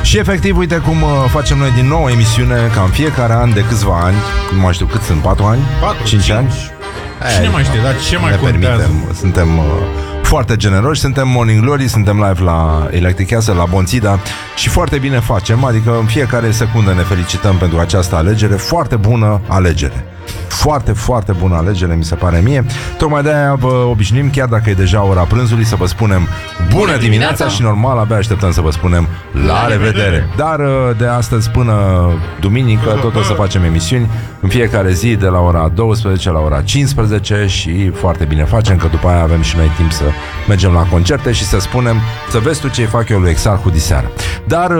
Și efectiv, uite cum facem noi din nou o emisiune ca în fiecare an de câțiva ani. Nu mai știu cât sunt, 4 ani? 5 ani? Cine mai știe, dar ce mai contează? Suntem foarte generoși, suntem Morning Glory, suntem live la Electric Castle, la Bonțida și foarte bine facem, adică în fiecare secundă ne felicităm pentru această alegere, foarte bună alegere. Foarte, foarte bună alegere, mi se pare mie. Tocmai de-aia vă obișnuim, chiar dacă e deja ora prânzului, să vă spunem bună dimineața și normal abia așteptăm să vă spunem la revedere. Dar de astăzi până duminică tot o să facem emisiuni în fiecare zi de la ora 12 la ora 15 și foarte bine facem, că după aia avem și noi timp să mergem la concerte și să spunem, să vezi tu ce-i fac eu lui Exarhu diseară. Dar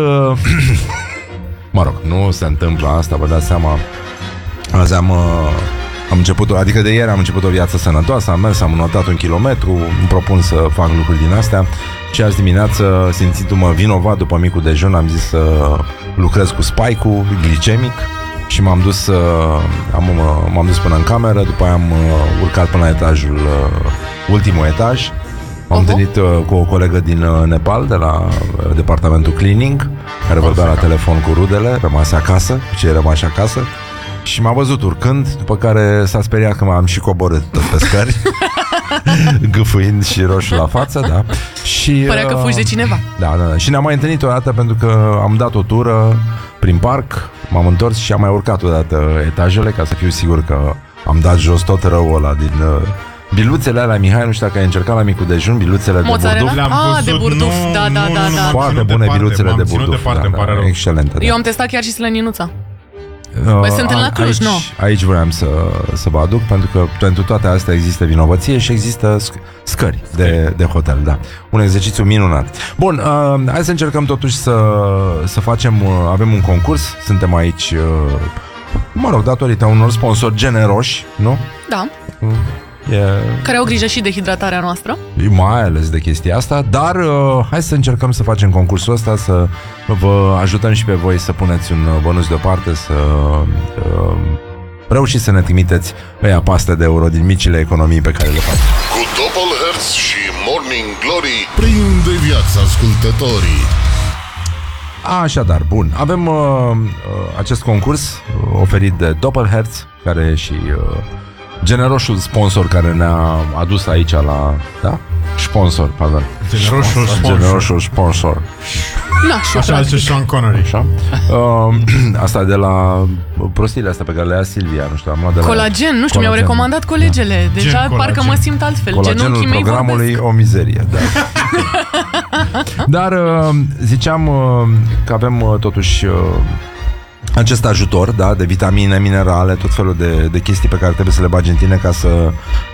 mă rog, nu se întâmplă asta, vă dați seama. Azi am început, adică de ieri am început o viață sănătoasă, am mers, am înotat 1 kilometru, îmi propun să fac lucruri din astea și azi dimineață, simțindu-mă vinovat după micul dejun, am zis să lucrez cu spike-ul glicemic și m-am dus până în cameră, după aia am urcat până la etajul, ultimul etaj. M-am întâlnit cu o colegă din Nepal, de la departamentul cleaning, care vorbea la telefon cu rudele, rămase acasă, cu cei rămași acasă. Și m-a văzut urcând, după care s-a speriat că m-am și coborât tot pe scări, gâfâind și roșu la față, da. Și părea că fugi de cineva. Da. Și ne-am mai întâlnit o dată pentru că am dat o tură prin parc, m-am întors și am mai urcat o dată etajele ca să fiu sigur că am dat jos tot răul ăla din biluțele alea, Mihai, nu știu dacă ai încercat la micul dejun, biluțele mozzarella? de burduf. De burduf, da. Foarte bune biluțele de burduf, excelente. Eu am testat chiar și slăninuța. Sunt la Cluj, nu? Aici vreau să vă aduc, pentru că pentru toate astea există vinovăție și există scări de hotel, da. Un exercițiu minunat. Bun, hai să încercăm totuși să facem, avem un concurs, suntem aici, mă rog, datorită unor sponsori generoși, nu? Da. Care au grijă și de hidratarea noastră. Mai ales de chestia asta. Dar hai să încercăm să facem concursul ăsta, să vă ajutăm și pe voi să puneți un bonus deoparte, să reușiți să ne trimiteți ăia paste de euro din micile economii pe care le facem. Cu Doppelherz și Morning Glory prinde viața ascultătorii. Așadar, bun, avem acest concurs oferit de Doppelherz, care e și generosul sponsor care ne-a adus aici la... Da? Sponsor, pardon. Generosul sponsor. Așa zice Sean Connery. Așa. Asta de la prostiile astea pe care le ia Silvia, nu știu, am luat de la... Colagen, nu știu, mi-au recomandat colegele. Da. Deja parcă mă simt altfel. Colagenul programului o mizerie, da. Dar ziceam că avem totuși acest ajutor, da, de vitamine, minerale, tot felul de chestii pe care trebuie să le bagi în tine ca să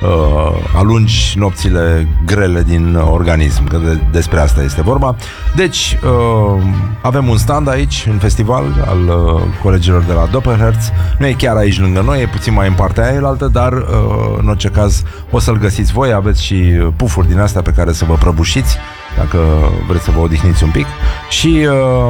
alungi nopțile grele din organism, că despre asta este vorba. Deci, avem un stand aici, în festival, al colegilor de la Doppelherz. Nu e chiar aici lângă noi, e puțin mai în partea aia, dar în orice caz o să-l găsiți voi. Aveți și pufuri din astea pe care să vă prăbușiți dacă vreți să vă odihniți un pic. Și,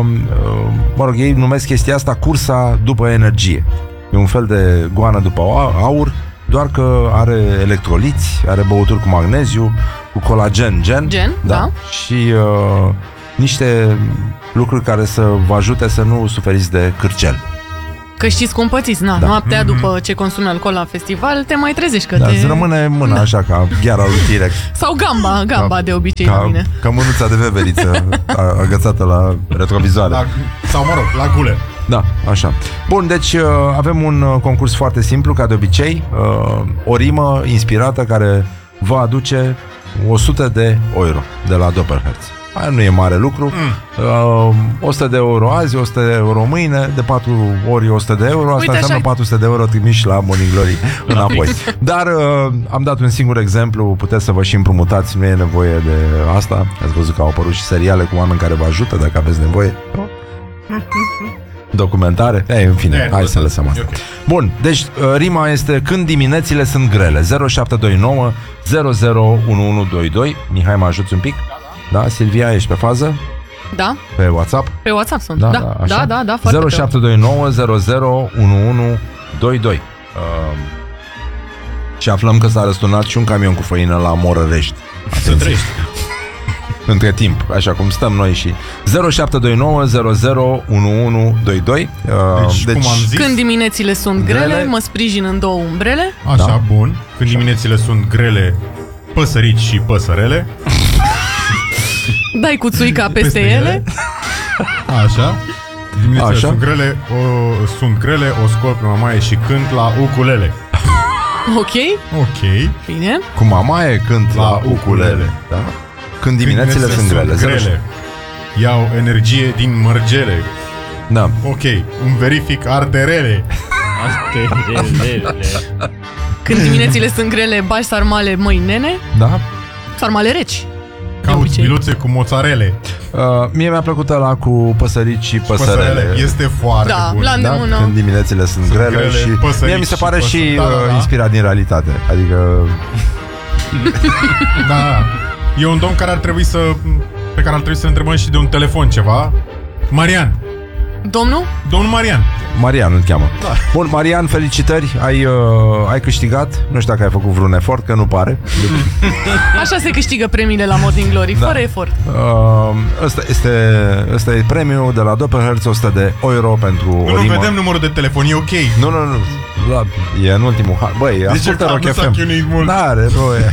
mă rog, ei numesc chestia asta cursa după energie. E un fel de goană după aur, doar că are electroliți, are băuturi cu magneziu, cu colagen, da. Și niște lucruri care să vă ajute să nu suferiți de cârcel. Că știți cum pățiți, da. Noaptea după ce consumi alcool la festival, te mai trezești că îți rămâne mâna așa ca gheara lui T-Rex. Sau gamba de obicei la mine. Ca mânuța de veveriță agățată la retrovizoare. Sau, mă rog, la gule. Da, așa. Bun, deci avem un concurs foarte simplu, ca de obicei. O rimă inspirată care va aduce 100 de euro de la Doppelherz. Aia nu e mare lucru. 100 de euro azi, 100 de euro mâine, de 4 ori 100 de euro. Asta înseamnă 400 de euro trimiși la Morning Glory înapoi. Dar am dat un singur exemplu, puteți să vă și împrumutați, nu e nevoie de asta. Ați văzut că au apărut și seriale cu oameni care vă ajută dacă aveți nevoie. Documentare. În fine, hai să lăsăm asta. Okay. Bun, deci rima este când diminețile sunt grele. 0729 001122. Mihai, mă ajuți un pic? Da, Silvia, ești pe fază? Da. Pe WhatsApp? Pe WhatsApp sunt. Da, 0729 001122. Și aflăm că s-a răsturnat și un camion cu făină la Morărești. Să trăiești. între timp, așa cum stăm noi și 0729 001122. Deci, cum am zis, când diminețile sunt grele, mă sprijin în 2 umbrele. așa, Da. bun. Când diminețile sunt grele, păsărici și păsărele. Dai cu țuica peste ele. Așa. Diminețile Așa. sunt grele, o scot pe mamaie și cânt la ukulele. Ok, Ok. bine. Cu mamaie cânt la ukulele, da? Când diminețile sunt grele. Iau energie din mărgele. Da. Ok, îmi verific arterele. Când diminețile sunt grele, bagi sarmale, măi nene. Da? Sarmale reci. Caut obicei. biluțe cu mozzarele. Mie mi-a plăcut ăla cu păsărici și păsărele. Este foarte Da, bun. la Da? îndemână. Când diminețile sunt grele, grele, și păsărici mie mi se și pare și păsări. Da, da. inspirat din realitate. Adică Da. E un domn care ar trebui pe care ar trebui să întrebăm și de un telefon ceva. Marian. Domnul? Domnul Marian. Marian îl cheamă. Da. Bun, Marian, felicitări. Ai câștigat. Nu știu dacă ai făcut vreun efort, că nu pare. Așa se câștigă premiile la Morning Glory, fără efort. Ăsta e premiul de la Doppelherz, 100 de euro pentru o Nu rimă. vedem numărul de telefon, e ok. Nu. E în ultimul hal. Băi, ascultă că Rock nu s-a FM. chinuit mult. N-are, băi.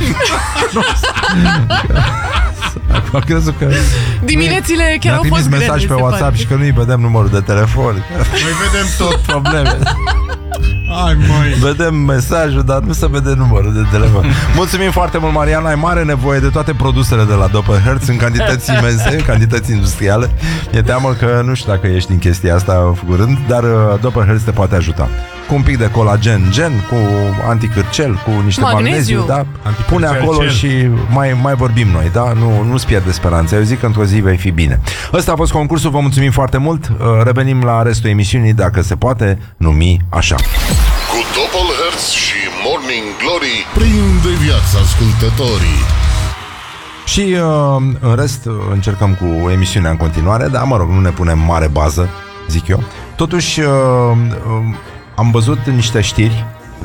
Acum am crezut că Diminețile chiar mi-a au trimis fost grele, mesaj pe se WhatsApp pare. și că nu-i vedem numărul de telefon. Noi vedem tot. Probleme. Ai, măi. Vedem mesajul, dar nu se vede numărul de telefon. Mulțumim foarte mult, Marian. Ai mare nevoie de toate produsele de la Doppelherz în cantități imense, în cantități industriale. Mi-e teamă că nu știu dacă ești în chestia asta curând, dar Doppelherz te poate ajuta. Cu un pic de colagen, cu anticârcel, cu niște magneziu, da? Pune acolo și mai vorbim noi, da? Nu-ți pierde speranța. Eu zic că într-o zi vei fi bine. Ăsta a fost concursul, vă mulțumim foarte mult. Revenim la restul emisiunii, dacă se poate numi așa. Cu Doppelherz și Morning Glory prinde viața ascultătorii. Și în rest încercăm cu emisiunea în continuare, dar mă rog, nu ne punem mare bază, zic eu. Totuși am văzut niște știri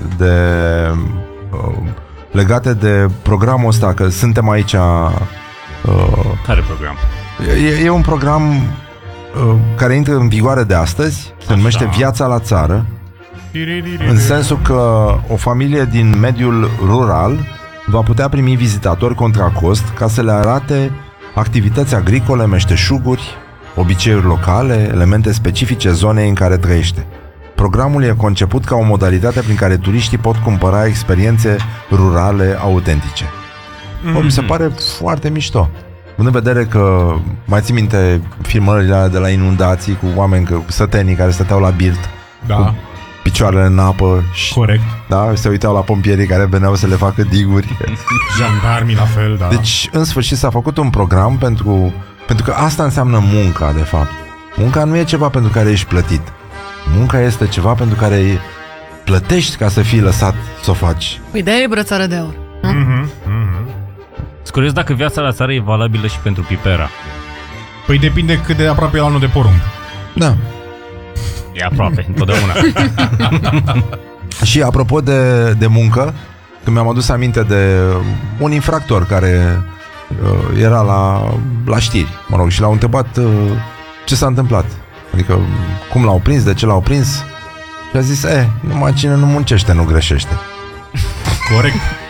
legate de programul ăsta, că suntem aici. Care program? E un program care intră în vigoare de astăzi, se numește Viața la țară, în sensul că o familie din mediul rural va putea primi vizitatori contra cost ca să le arate activități agricole, meșteșuguri, obiceiuri locale, elemente specifice zonei în care trăiește. Programul e conceput ca o modalitate prin care turiștii pot cumpăra experiențe rurale autentice. Mi se pare foarte mișto. În vedere că mai ții minte filmările alea de la inundații cu oameni sătenii care stăteau la birt, cu picioarele în apă și, Corect. da, se uitau la pompierii care veneau să le facă diguri. Jandarmii la fel, da. Deci, în sfârșit, s-a făcut un program pentru că asta înseamnă munca, de fapt. Munca nu e ceva pentru care ești plătit. Munca este ceva pentru care plătești ca să fii lăsat să o faci. Păi de-aia e brățară de aur. Sunt curios dacă viața la țară e valabilă și pentru Pipera. Păi depinde cât de aproape e la anul de porumb. Da. E aproape, întotdeauna. Și apropo de muncă, când mi-am adus aminte de un infractor care era la știri, mă rog, și l-au întrebat ce s-a întâmplat. Adică cum l-au prins, de ce l-au prins. Și a zis, numai cine nu muncește nu greșește. Corect.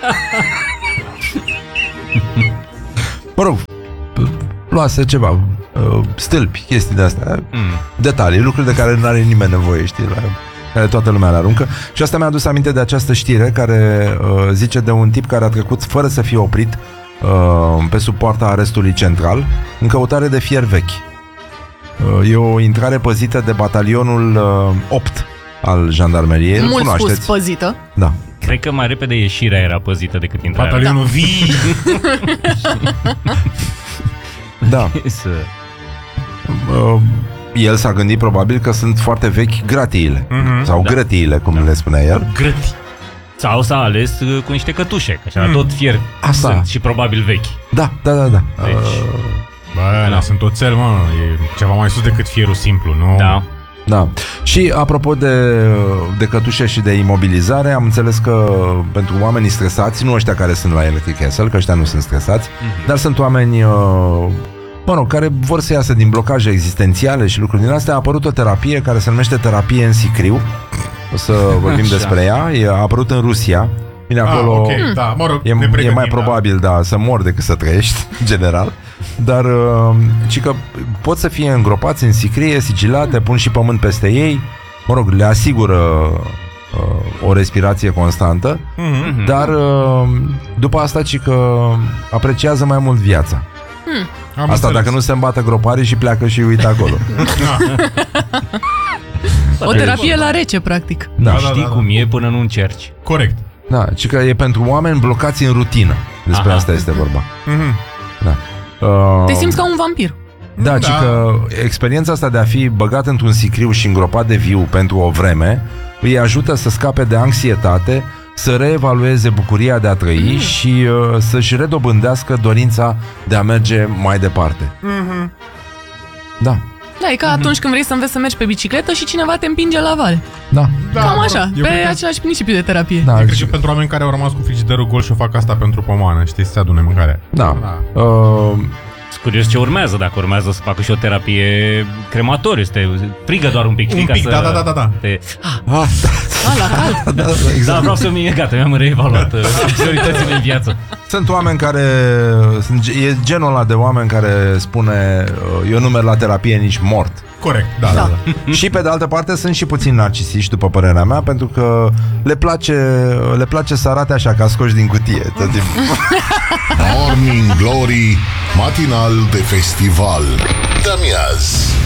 Mă rog, luase ceva, stâlpi, chestii de astea, detalii, lucruri de care nu are nimeni nevoie, știi, la care toată lumea le aruncă. Și asta mi-a adus aminte de această știre care zice de un tip care a trecut fără să fie oprit pe sub poarta arestului central în căutare de fier vechi. E o intrare păzită de batalionul 8 al jandarmeriei. Mult cunoașteți? spus păzită. Da. Cred că mai repede ieșirea era păzită decât intrarea. Batalionul vii. Da. El s-a gândit probabil că sunt foarte vechi gratiile. Sau grătiile, cum le spunea el. Grăti. Sau s-a ales cu niște cătușe, că așa tot fier Asta. sunt și probabil vechi. Da. Deci, Bă, sunt oțel, mă. E ceva mai sus decât fierul simplu, nu? da. Da. Și apropo de cătușe și de imobilizare, am înțeles că pentru oamenii stresați, nu ăștia care sunt la Electric Castle, că ăștia nu sunt stresați, dar sunt oameni care vor să iasă din blocaje existențiale și lucruri din astea. A apărut o terapie care se numește terapie în sicriu. O să vorbim despre ea. A apărut în Rusia. Bine, acolo okay. Da, mă rog, e mai probabil să mori decât să trăiești, în general. Dar ci că pot să fie îngropați în sicrie, sigilate, pun și pământ peste ei. Mă rog, le asigură o respirație constantă, dar după asta ci că apreciază mai mult viața. Asta înțeles. Dacă nu se îmbată groparii și pleacă și uită acolo. O terapie la rece, practic. Da, știi cum e până nu încerci. Corect. Da, ci că e pentru oameni blocați în rutină. Despre asta este vorba. Da. Te simți ca un vampir. Da, ci că experiența asta de a fi băgat într-un sicriu și îngropat de viu pentru o vreme îi ajută să scape de anxietate, să reevalueze bucuria de a trăi și să-și redobândească dorința de a merge mai departe. Da. Da, e ca atunci când vrei să înveți să mergi pe bicicletă și cineva te împinge la vale. Da. Cam așa, pe același principiu de terapie. Da, Eu cred că pentru oameni care au rămas cu frigiderul gol și o fac asta pentru pomană, știi, să se adune mâncarea. Da. Sunt curios ce urmează, dacă urmează să facă și o terapie crematoriu, să te frigă doar un pic. Un pic, da. La cald. Da, vreau să mi-am reevaluat prioritățile în viață. Sunt oameni care e genul ăla de oameni care spune eu nu merg la terapie nici mort. Corect, da. Și pe de altă parte sunt și puțin narcisiști, după părerea mea, pentru că le place să arate așa ca scoși din cutie tot timpul. Morning Glory, matinal de festival. De miaz.